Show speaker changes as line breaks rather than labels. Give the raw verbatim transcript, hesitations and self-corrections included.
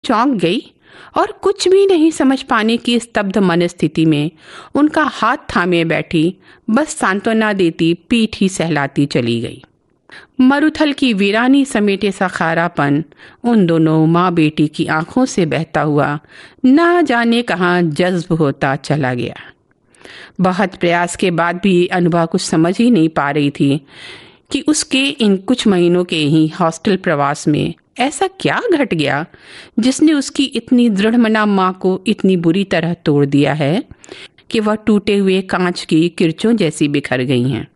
चौंक गई और कुछ भी नहीं समझ पाने की स्तब्ध मनस्थिति में उनका हाथ थामे बैठी बस सांत्वना देती पीठ ही सहलाती चली गई। मरुथल की वीरानी समेटे सा खारापन उन दोनों माँ बेटी की आंखों से बहता हुआ ना जाने कहाँ जज्ब होता चला गया। बहुत प्रयास के बाद भी अनुभा कुछ समझ ही नहीं पा रही थी कि उसके इन कुछ महीनों के ही हॉस्टल प्रवास में ऐसा क्या घट गया जिसने उसकी इतनी दृढ़मना माँ को इतनी बुरी तरह तोड़ दिया है कि वह टूटे हुए कांच की किरचों जैसी बिखर गई हैं।